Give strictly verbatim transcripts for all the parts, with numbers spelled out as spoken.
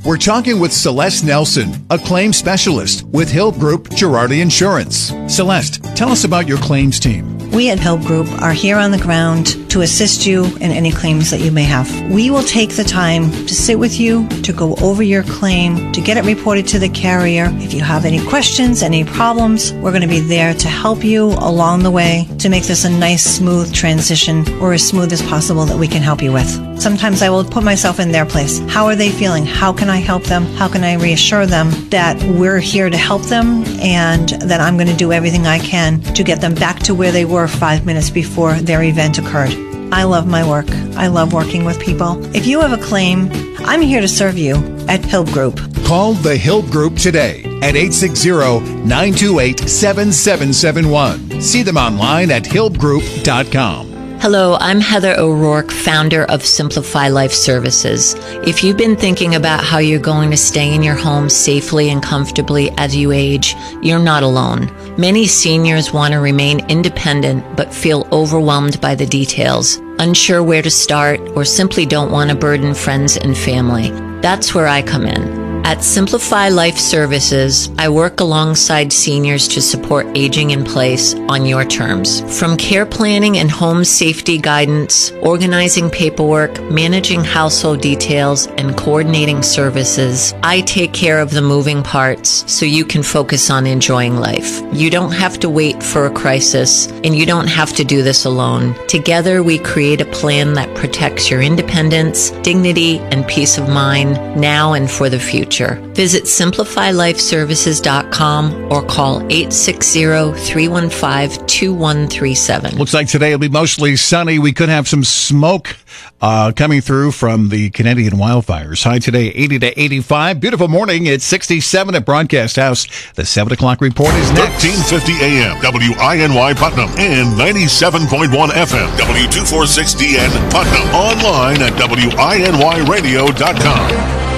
we're talking with Celeste Nelson, a claims specialist with Hill Group Girardi Insurance. Celeste, tell us about your claims team. We at Hill Group are here on the ground to assist you in any claims that you may have. We will take the time to sit with you, to go over your claim, to get it reported to the carrier. If you have any questions, any problems, we're going to be there to help you along the way to make this a nice, smooth transition, or as smooth as possible that we can help you with. Sometimes I will put myself in their place. How are they feeling? How can I help them? How can I reassure them that we're here to help them and that I'm going to do everything I can to get them back to where they were five minutes before their event occurred. I love my work. I love working with people. If you have a claim, I'm here to serve you at Hill Group. Call the Hill Group today at eight six zero, nine two eight, seven seven seven one. See them online at hill group dot com. Hello, I'm Heather O'Rourke, founder of Simplify Life Services. If you've been thinking about how you're going to stay in your home safely and comfortably as you age, you're not alone. Many seniors want to remain independent but feel overwhelmed by the details, unsure where to start, or simply don't want to burden friends and family. That's where I come in. At Simplify Life Services, I work alongside seniors to support aging in place on your terms. From care planning and home safety guidance, organizing paperwork, managing household details, and coordinating services, I take care of the moving parts so you can focus on enjoying life. You don't have to wait for a crisis, and you don't have to do this alone. Together, we create a plan that protects your independence, dignity, and peace of mind now and for the future. Visit simplify life services dot com or call eight six zero, three one five, two one three seven. Looks like today will be mostly sunny. We could have some smoke uh, coming through from the Canadian wildfires. High today, eighty to eighty-five. Beautiful morning. It's sixty-seven at Broadcast House. The seven o'clock report is next. thirteen fifty A M, W I N Y Putnam, and ninety-seven point one F M, W two forty-six D N Putnam. Online at W I N Y radio dot com.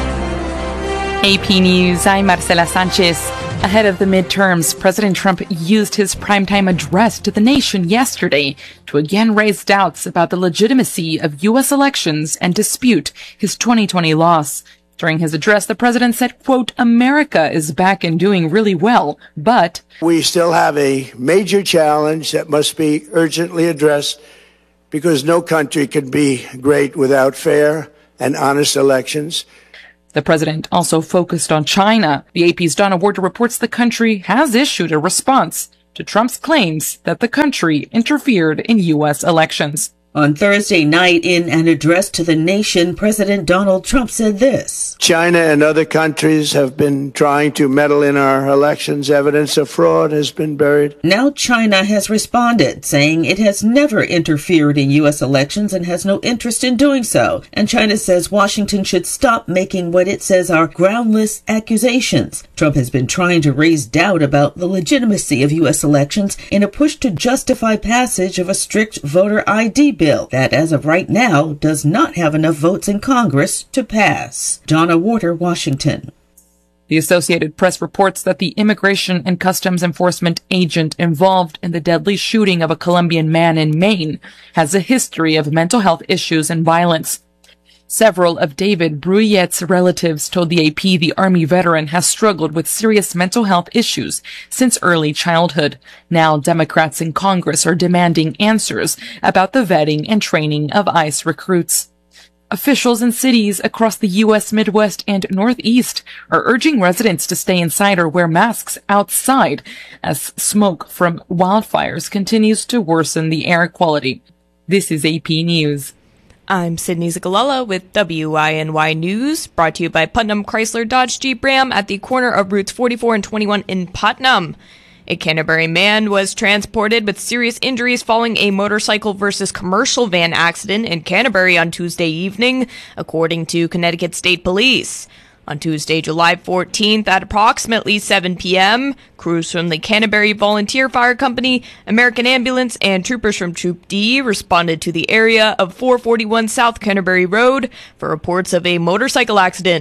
A P News, I'm Marcela Sanchez. Ahead of the midterms, President Trump used his primetime address to the nation yesterday to again raise doubts about the legitimacy of U S elections and dispute his twenty twenty loss. During his address, the president said, quote, America is back and doing really well, but we still have a major challenge that must be urgently addressed because no country can be great without fair and honest elections. The president also focused on China. The A P's Donna Warder reports the country has issued a response to Trump's claims that the country interfered in U S elections. On Thursday night, in an address to the nation, President Donald Trump said this. China and other countries have been trying to meddle in our elections. Evidence of fraud has been buried. Now China has responded, saying it has never interfered in U S elections and has no interest in doing so. And China says Washington should stop making what it says are groundless accusations. Trump has been trying to raise doubt about the legitimacy of U S elections in a push to justify passage of a strict voter I D bill that, as of right now, does not have enough votes in Congress to pass. Donna Warder, Washington. The Associated Press reports that the Immigration and Customs Enforcement agent involved in the deadly shooting of a Colombian man in Maine has a history of mental health issues and violence. Several of David Bruyette's relatives told the A P the Army veteran has struggled with serious mental health issues since early childhood. Now, Democrats in Congress are demanding answers about the vetting and training of ICE recruits. Officials in cities across the U S Midwest and Northeast are urging residents to stay inside or wear masks outside as smoke from wildfires continues to worsen the air quality. This is A P News. I'm Sydney Zagalala with W I N Y News, brought to you by Putnam Chrysler Dodge Jeep Ram at the corner of routes forty-four and twenty-one in Putnam. A Canterbury man was transported with serious injuries following a motorcycle versus commercial van accident in Canterbury on Tuesday evening, according to Connecticut State Police. On Tuesday, July fourteenth, at approximately seven p.m., crews from the Canterbury Volunteer Fire Company, American Ambulance, and troopers from Troop D responded to the area of four forty-one South Canterbury Road for reports of a motorcycle accident.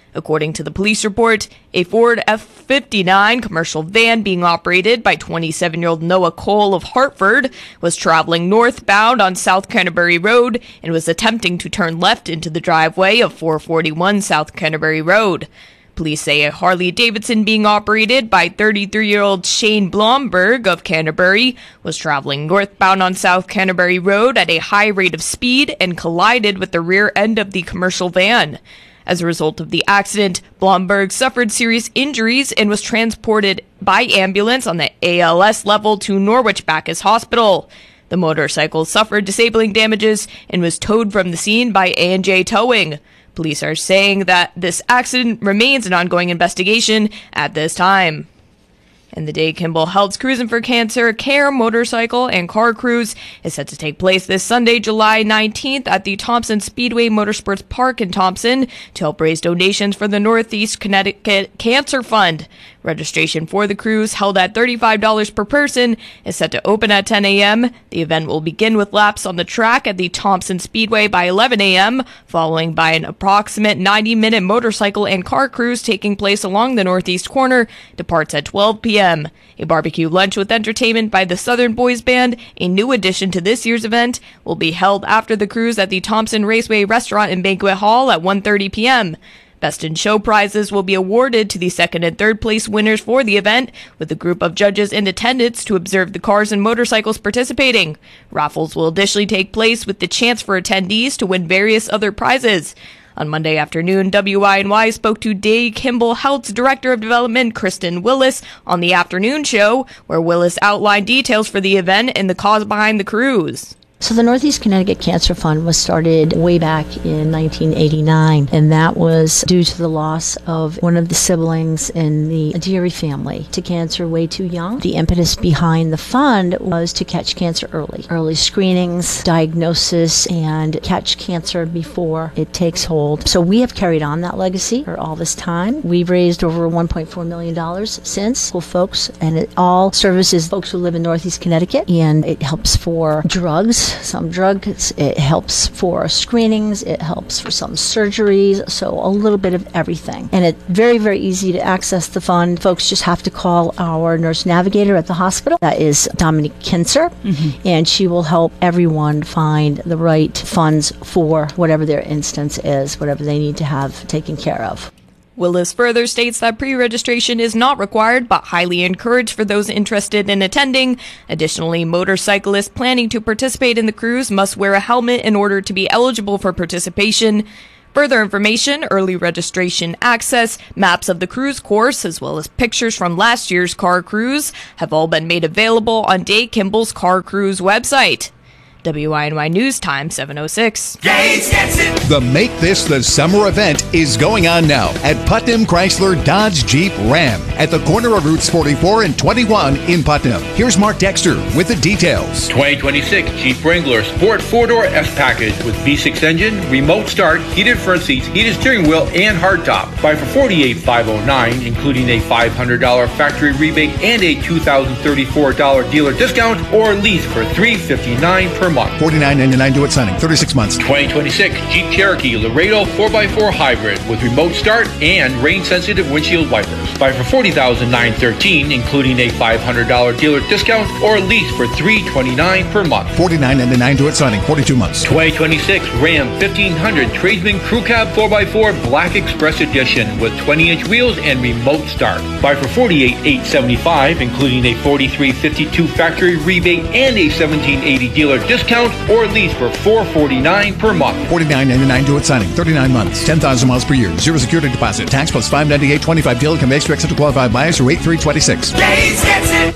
According to the police report, a Ford F fifty-nine commercial van being operated by twenty-seven-year-old Noah Cole of Hartford was traveling northbound on South Canterbury Road and was attempting to turn left into the driveway of four forty-one South Canterbury Road. Police say a Harley-Davidson being operated by thirty-three-year-old Shane Blomberg of Canterbury was traveling northbound on South Canterbury Road at a high rate of speed and collided with the rear end of the commercial van. As a result of the accident, Blomberg suffered serious injuries and was transported by ambulance on the A L S level to Norwich Bacchus Hospital. The motorcycle suffered disabling damages and was towed from the scene by A and J Towing. Police are saying that this accident remains an ongoing investigation at this time. And the day Kimball Health's Cruising for Cancer Care motorcycle and car cruise is set to take place this Sunday, July nineteenth at the Thompson Speedway Motorsports Park in Thompson to help raise donations for the Northeast Connecticut Cancer Fund. Registration for the cruise, held at thirty-five dollars per person, is set to open at ten a.m. The event will begin with laps on the track at the Thompson Speedway by eleven a.m., following by an approximate ninety-minute motorcycle and car cruise taking place along the northeast corner. Departs at twelve p.m. A barbecue lunch with entertainment by the Southern Boys Band, a new addition to this year's event, will be held after the cruise at the Thompson Raceway Restaurant and Banquet Hall at one thirty p.m. Best in Show prizes will be awarded to the second and third place winners for the event, with a group of judges in attendance to observe the cars and motorcycles participating. Raffles will additionally take place with the chance for attendees to win various other prizes. On Monday afternoon, W I N Y spoke to Day Kimball Health's Director of Development, Kristen Willis, on the afternoon show, where Willis outlined details for the event and the cause behind the cruise. So the Northeast Connecticut Cancer Fund was started way back in nineteen eighty-nine, and that was due to the loss of one of the siblings in the Deary family to cancer way too young. The impetus behind the fund was to catch cancer early. Early screenings, diagnosis, and catch cancer before it takes hold. So we have carried on that legacy for all this time. We've raised over one point four million dollars since for folks, and it all services folks who live in Northeast Connecticut, and it helps for drugs. Some drugs, it helps for screenings, it helps for some surgeries, so a little bit of everything. And it's very, very easy to access the fund. Folks just have to call our nurse navigator at the hospital. That is Dominique Kinzer, mm-hmm. and she will help everyone find the right funds for whatever their instance is, whatever they need to have taken care of. Willis further states that pre-registration is not required, but highly encouraged for those interested in attending. Additionally, motorcyclists planning to participate in the cruise must wear a helmet in order to be eligible for participation. Further information, early registration access, maps of the cruise course, as well as pictures from last year's car cruise have all been made available on Day Kimball's Car Cruise website. W I N Y News Time, seven oh six. Gates gets it. The Make This the Summer event is going on now at Putnam Chrysler Dodge Jeep Ram at the corner of Routes forty-four and twenty-one in Putnam. Here's Mark Dexter with the details. twenty twenty-six Jeep Wrangler Sport four-door S Package with V six engine, remote start, heated front seats, heated steering wheel, and hardtop. Buy for forty-eight thousand five hundred nine dollars, including a five hundred dollars factory rebate and a two thousand thirty-four dollars dealer discount, or lease for three hundred fifty-nine dollars per month. forty-nine ninety-nine due at signing, thirty-six months. twenty twenty-six Jeep Cherokee Laredo four by four Hybrid with remote start and rain-sensitive windshield wipers. Buy for forty thousand nine hundred thirteen dollars, including a five hundred dollars dealer discount, or lease for three hundred twenty-nine dollars per month. forty-nine ninety-nine due at signing, forty-two months. twenty twenty-six Ram fifteen hundred Tradesman Crew Cab four by four Black Express Edition with twenty inch wheels and remote start. Buy for forty-eight thousand eight hundred seventy-five dollars, including a forty-three fifty-two factory rebate and a seventeen eighty dealer discount, or lease for four hundred forty-nine dollars per month. forty-nine ninety-nine due at signing, thirty-nine months, ten thousand miles per year, zero security deposit, tax plus five ninety-eight twenty-five dealer can be extra to qualified buyers or eight three twenty-six. Gates gets it.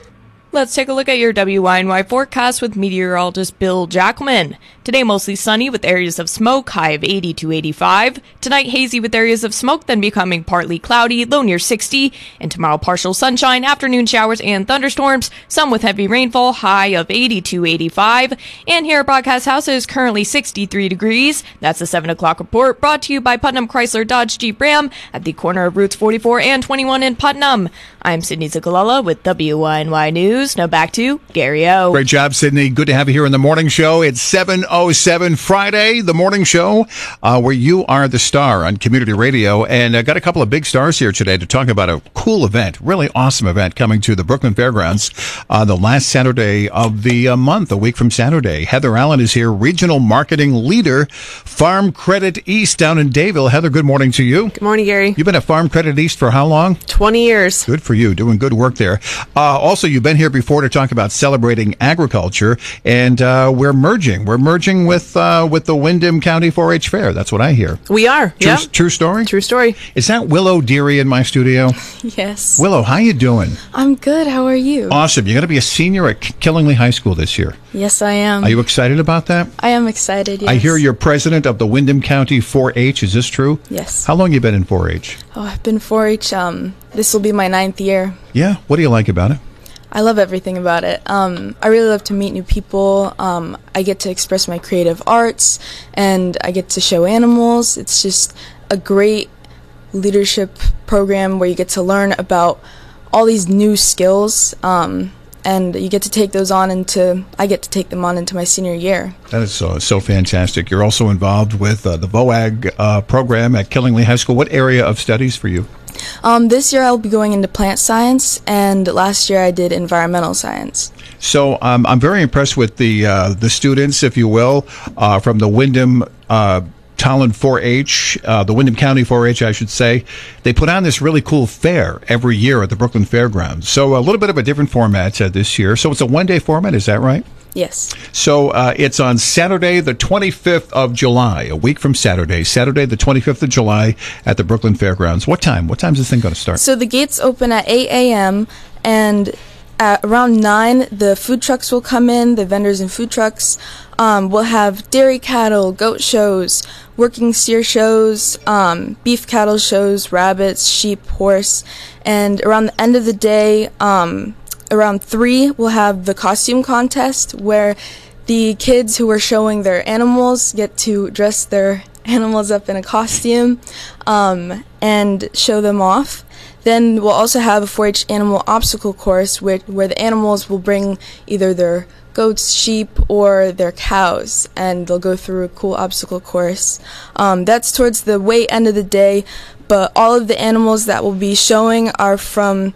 Let's take a look at your W I N Y forecast with meteorologist Bill Jackelman. Today, mostly sunny with areas of smoke, high of eighty to eighty-five. Tonight, hazy with areas of smoke, then becoming partly cloudy, low near sixty. And tomorrow, partial sunshine, afternoon showers and thunderstorms, some with heavy rainfall, high of eighty to eighty-five. And here at Broadcast House, it is currently sixty-three degrees. That's the seven o'clock report, brought to you by Putnam Chrysler Dodge Jeep Ram at the corner of Routes forty-four and twenty-one in Putnam. I'm Sydney Zagalala with W Y N Y News. Now back to Gary O. Great job, Sydney. Good to have you here in the morning show. It's seven oh seven Friday, the morning show, uh, where you are the star on community radio. And I got a couple of big stars here today to talk about a cool event, really awesome event coming to the Brooklyn Fairgrounds uh, the last Saturday of the uh, month, a week from Saturday. Heather Allen is here, regional marketing leader, Farm Credit East down in Dayville. Heather, good morning to you. Good morning, Gary. You've been at Farm Credit East for how long? twenty years. Good for you, doing good work there. Uh, also, you've been here before to talk about celebrating agriculture, and uh, we're merging. We're merging with uh, with the Windham County four H Fair. That's what I hear. We are. True, yeah. True story? True story. Is that Willow Deary in my studio? Yes. Willow, how you doing? I'm good. How are you? Awesome. You're going to be a senior at Killingly High School this year. Yes, I am. Are you excited about that? I am excited, yes. I hear you're president of the Windham County four H. Is this true? Yes. How long you been in four H? Oh, I've been four H. Um, this will be my ninth year. Yeah. What do you like about it? I love everything about it. Um, I really love to meet new people. Um, I get to express my creative arts, and I get to show animals. It's just a great leadership program where you get to learn about all these new skills, um, and you get to take those on into, I get to take them on into my senior year. That is so, so fantastic. You're also involved with uh, the V O A G uh, program at Killingly High School. What area of studies for you? Um, this year I'll be going into plant science, and last year I did environmental science. So um, I'm very impressed with the uh, the students, if you will, uh, from the Windham uh Tolland four H, uh, the Windham County four H, I should say. They put on this really cool fair every year at the Brooklyn Fairgrounds. So a little bit of a different format uh, this year. So it's a one-day format, is that right? Yes. So uh, it's on Saturday, the twenty-fifth of July, a week from Saturday, Saturday, the twenty-fifth of July at the Brooklyn Fairgrounds. What time? What time is this thing going to start? So the gates open at eight a.m., and at around nine, the food trucks will come in, the vendors and food trucks. Um, we'll have dairy cattle, goat shows, working steer shows, um, beef cattle shows, rabbits, sheep, horse. And around the end of the day, um, around three, we'll have the costume contest where the kids who are showing their animals get to dress their animals up in a costume um, and show them off. Then we'll also have a four H animal obstacle course where, where the animals will bring either their goats, sheep, or their cows, and they'll go through a cool obstacle course. Um, that's towards the way end of the day, but all of the animals that we'll be showing are from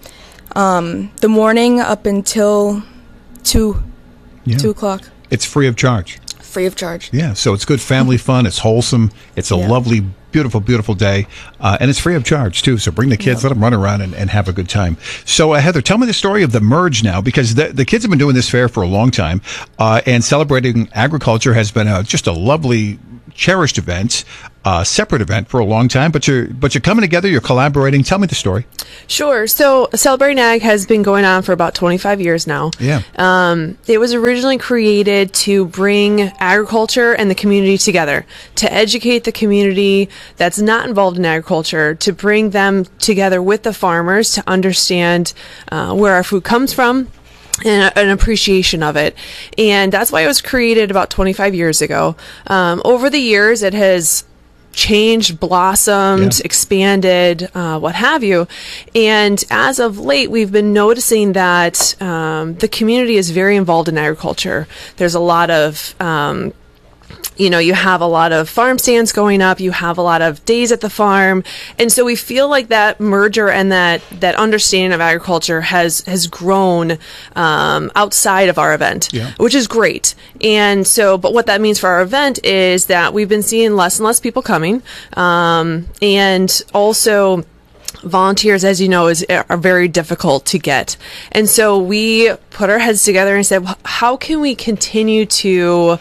um, the morning up until two, yeah. two o'clock. It's free of charge. Free of charge. Yeah, so it's good family fun. It's wholesome. It's a Yeah. lovely, beautiful, beautiful day. Uh, and it's free of charge, too. So bring the kids, Yeah. let them run around and, and have a good time. So, uh, Heather, tell me the story of the merge now, because the, the kids have been doing this fair for a long time. Uh, and celebrating agriculture has been a, just a lovely, cherished event, uh, separate event for a long time. But you're, but you're coming together, you're collaborating. Tell me the story. Sure. So Celebrating Ag has been going on for about twenty-five years now. Yeah. Um, it was originally created to bring agriculture and the community together, to educate the community that's not involved in agriculture, to bring them together with the farmers to understand uh, where our food comes from, and an appreciation of it. And that's why it was created about twenty-five years ago. Um, over the years, it has changed, blossomed, Yeah. expanded, uh, what have you. And as of late, we've been noticing that um, the community is very involved in agriculture. There's a lot of um, you know, you have a lot of farm stands going up, you have a lot of days at the farm. And so we feel like that merger and that, that understanding of agriculture has, has grown um, outside of our event, Yeah. which is great. And so, but what that means for our event is that we've been seeing less and less people coming. Um, and also, volunteers, as you know, is are very difficult to get. And so we put our heads together and said, how can we continue to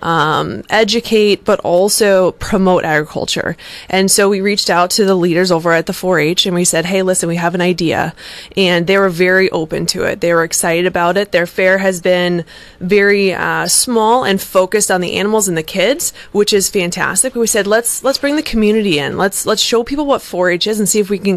um, educate but also promote agriculture? And so we reached out to the leaders over at the four H and we said, hey, listen, we have an idea. And they were very open to it. They were excited about it. Their fair has been very uh, small and focused on the animals and the kids, which is fantastic. But we said, let's let's bring the community in. Let's let's show people what four H is and see if we can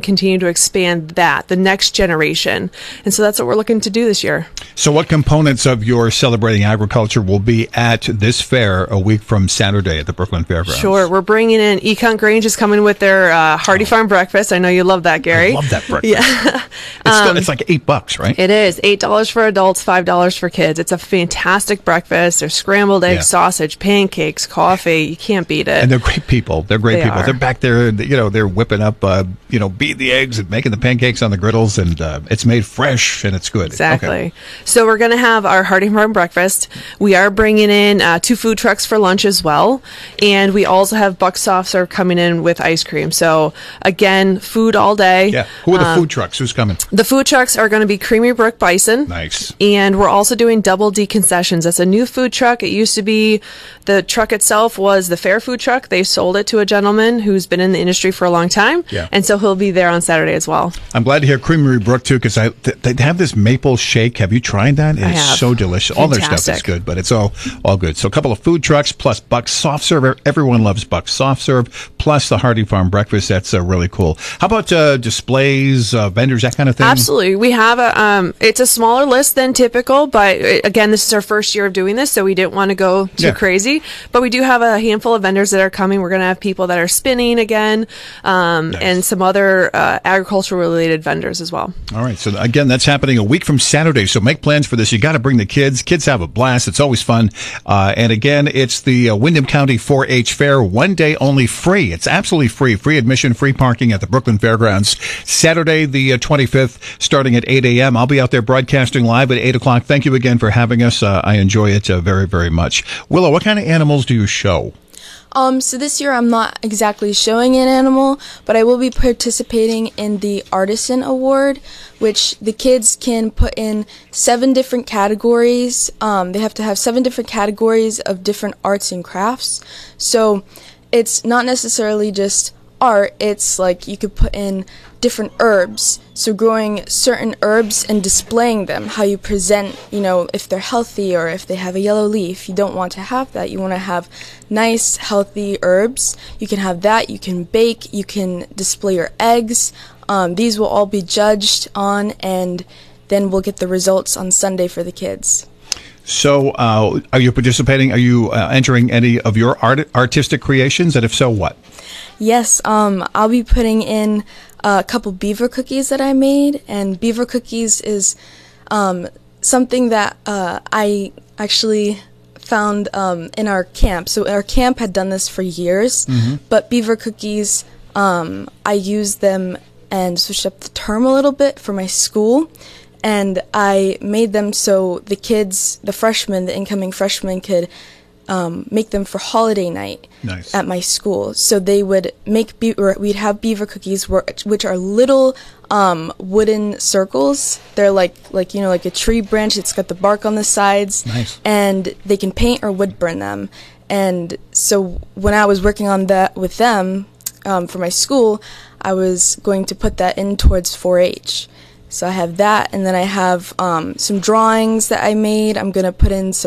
continue to expand that, the next generation. And so that's what we're looking to do this year. So what components of your Celebrating Agriculture will be at this fair a week from Saturday at the Brooklyn Fairgrounds? Sure. We're bringing in Econ Grange is coming with their uh, Hardy oh. Farm breakfast. I know you love that, Gary. I love that breakfast. Yeah. it's, um, still, it's like eight bucks, right? It is. eight dollars for adults, five dollars for kids. It's a fantastic breakfast. There's scrambled eggs, Yeah. sausage, pancakes, coffee. You can't beat it. And they're great people. They're great They people. are. They're back there, you know, they're whipping up, uh, you know, beating the eggs and making the pancakes on the griddles, and uh, it's made fresh and it's good. Exactly. Okay. So we're going to have our Hardy Farm breakfast. We are bringing in uh, two food trucks for lunch as well. And we also have Buck Soft Serve coming in with ice cream. So again, food all day. Yeah. Who are the Um, food trucks? Who's coming? The food trucks are going to be Creamy Brook Bison. Nice. And we're also doing Double D Concessions. That's a new food truck. It used to be, the truck itself was the Fair food truck. They sold it to a gentleman who's been in the industry for a long time. Yeah. And so he'll be there on Saturday as well. I'm glad to hear Creamery Brook, too, because I th- they have this maple shake. Have you tried that? It's I have. so delicious. All their stuff is Fantastic. good, but it's all, all good. So a couple of food trucks plus Buck's Soft Serve. Everyone loves Buck's Soft Serve, plus the Hardy Farm breakfast. That's uh, really cool. How about uh, displays, uh, vendors, that kind of thing? Absolutely. We have a, um, it's a smaller list than typical, but uh, again, this is our first year of doing this, so we didn't want to go too Yeah. crazy. But we do have a handful of vendors that are coming. We're going to have people that are spinning again, um, Nice. and some other uh, agricultural related vendors as well. All right. So again, that's happening a week from Saturday. So make plans for this. You got to bring the kids. Kids have a blast. It's always fun. Uh, and again, it's the uh, Windham County four H Fair, one day only, free. It's absolutely free. Free admission, free parking at the Brooklyn Fairgrounds. Saturday, the uh, twenty-fifth, starting at eight a.m. I'll be out there broadcasting live at eight o'clock. Thank you again for having us. Uh, I enjoy it uh, very, very much. Willow, what kind of animals do you show? Um, so this year I'm not exactly showing an animal, but I will be participating in the Artisan Award, which the kids can put in seven different categories. Um, they have to have seven different categories of different arts and crafts. So it's not necessarily just art, it's like you could put in different herbs. So growing certain herbs and displaying them, how you present, you know, if they're healthy or if they have a yellow leaf. You don't want to have that. You want to have nice, healthy herbs. You can have that. You can bake. You can display your eggs. Um, these will all be judged on, and then we'll get the results on Sunday for the kids. So uh, are you participating? Are you uh, entering any of your art- artistic creations? And if so, what? Yes, um, I'll be putting in a couple beaver cookies that I made, and beaver cookies is um, something that uh, I actually found um, in our camp. So our camp had done this for years, Mhm. but beaver cookies, um, I used them and switched up the term a little bit for my school, and I made them so the kids, the freshmen, the incoming freshmen could um, make them for holiday night Nice. at my school. So they would make, be- or we'd have beaver cookies, where, which are little um, wooden circles. They're like, like you know, like a tree branch. It's got the bark on the sides, Nice. and they can paint or wood burn them. And so when I was working on that with them um, for my school, I was going to put that in towards four H. So I have that, and then I have um, some drawings that I made. I'm going to put in some